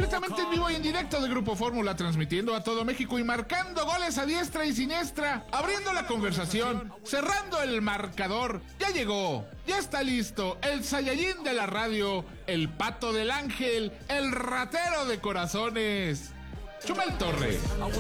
completamente en vivo y en directo de Grupo Fórmula, transmitiendo a todo México y marcando goles a diestra y siniestra, abriendo la conversación, cerrando el marcador. Ya llegó, ya está listo, el Saiyajin de la radio, el Pato del Ángel, el ratero de corazones, Chumel Torre.